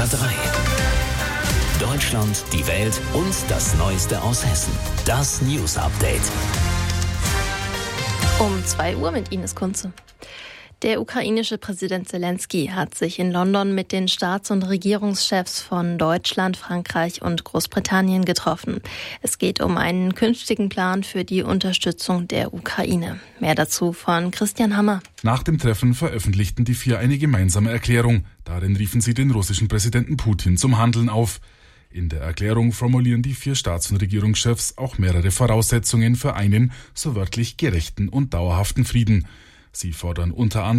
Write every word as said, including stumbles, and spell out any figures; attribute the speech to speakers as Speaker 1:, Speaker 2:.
Speaker 1: R drei. Deutschland, die Welt und das Neueste aus Hessen. Das News Update.
Speaker 2: Um zwei Uhr mit Ines Kunze. Der ukrainische Präsident Zelensky hat sich in London mit den Staats- und Regierungschefs von Deutschland, Frankreich und Großbritannien getroffen. Es geht um einen künftigen Plan für die Unterstützung der Ukraine. Mehr dazu von Christian Hammer.
Speaker 3: Nach dem Treffen veröffentlichten die vier eine gemeinsame Erklärung. Darin riefen sie den russischen Präsidenten Putin zum Handeln auf. In der Erklärung formulieren die vier Staats- und Regierungschefs auch mehrere Voraussetzungen für einen, so wörtlich, gerechten und dauerhaften Frieden. Sie fordern unter anderem